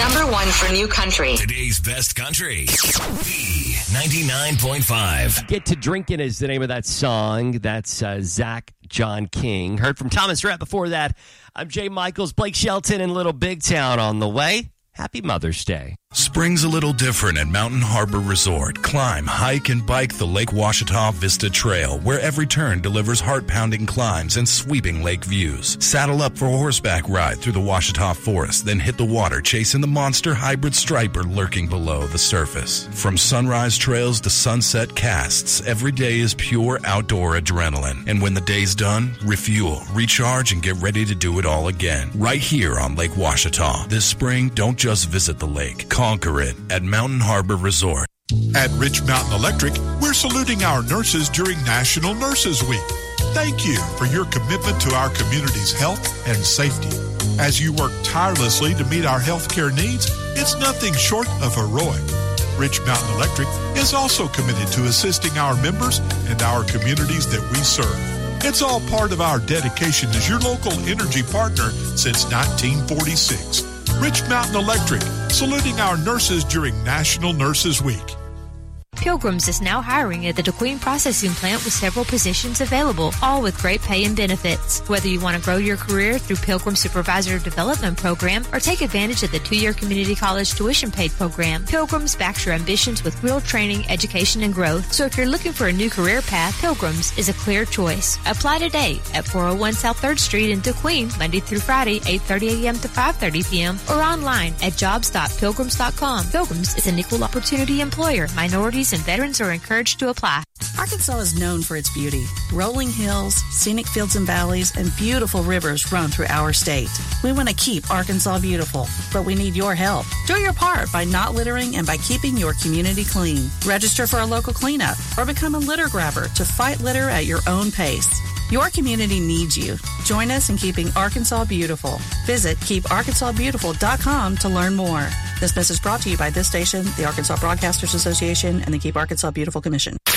Number 1 for new country. Today's best country. B99.5. Get to Drinking is the name of that song. That's Zach John King. Heard from Thomas Rhett before that. I'm Jay Michaels, Blake Shelton in Little Big Town on the way. Happy Mother's Day. Spring's a little different at Mountain Harbor Resort. Climb, hike, and bike the Lake Ouachita Vista Trail, where every turn delivers heart-pounding climbs and sweeping lake views. Saddle up for a horseback ride through the Ouachita Forest, then hit the water chasing the monster hybrid striper lurking below the surface. From sunrise trails to sunset casts, every day is pure outdoor adrenaline. And when the day's done, refuel, recharge, and get ready to do it all again. Right here on Lake Ouachita. This spring, don't just visit the lake. Conquer it at Mountain Harbor Resort. At Rich Mountain Electric, we're saluting our nurses during National Nurses Week. Thank you for your commitment to our community's health and safety. As you work tirelessly to meet our healthcare needs, it's nothing short of heroic. Rich Mountain Electric is also committed to assisting our members and our communities that we serve. It's all part of our dedication as your local energy partner since 1946. Rich Mountain Electric, saluting our nurses during National Nurses Week. Pilgrims is now hiring at the DeQueen Processing Plant with several positions available, all with great pay and benefits. Whether you want to grow your career through Pilgrim Supervisor Development Program or take advantage of the 2-year community college tuition paid program, Pilgrims backs your ambitions with real training, education, and growth. So if you're looking for a new career path, Pilgrims is a clear choice. Apply today at 401 South 3rd Street in DeQueen, Monday through Friday, 8:30 a.m. to 5:30 p.m. or online at jobs.pilgrims.com. Pilgrims is an equal opportunity employer. Minorities and veterans are encouraged to apply. Arkansas is known for its beauty. Rolling hills, scenic fields and valleys, and beautiful rivers run through our state. We want to keep Arkansas beautiful, but we need your help. Do your part by not littering and by keeping your community clean. Register for a local cleanup or become a litter grabber to fight litter at your own pace. Your community needs you. Join us in keeping Arkansas beautiful. Visit keeparkansasbeautiful.com to learn more. This message brought to you by this station, the Arkansas Broadcasters Association, and the Keep Arkansas Beautiful Commission.